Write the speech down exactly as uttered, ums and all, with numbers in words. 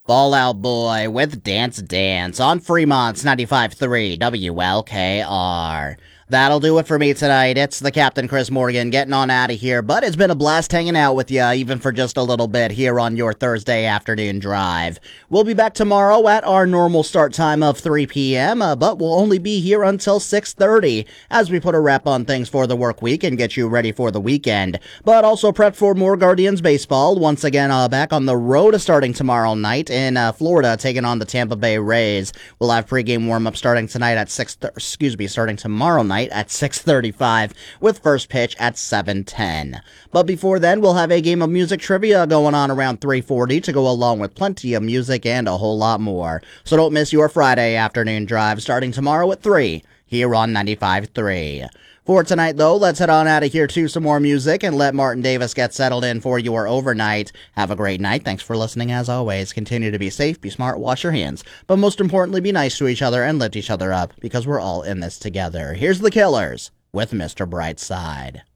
Fall Out Boy with Dance Dance on Fremont's ninety-five point three W L K R. That'll do it for me tonight. It's the Captain Chris Morgan getting on out of here, but it's been a blast hanging out with you, even for just a little bit here on your Thursday afternoon drive. We'll be back tomorrow at our normal start time of three p.m., uh, but we'll only be here until six thirty as we put a wrap on things for the work week and get you ready for the weekend. But also prep for more Guardians baseball. Once again, uh, back on the road starting tomorrow night in uh, Florida, taking on the Tampa Bay Rays. We'll have pregame warm-up starting tonight at six. Th- excuse me, starting tomorrow night at six thirty-five with first pitch at seven ten. But before then, we'll have a game of music trivia going on around three forty to go along with plenty of music and a whole lot more. So don't miss your Friday afternoon drive starting tomorrow at three here on ninety-five point three. For tonight, though, let's head on out of here to some more music and let Martin Davis get settled in for your overnight. Have a great night. Thanks for listening as always. Continue to be safe, be smart, wash your hands. But most importantly, be nice to each other and lift each other up because we're all in this together. Here's the Killers with Mister Brightside.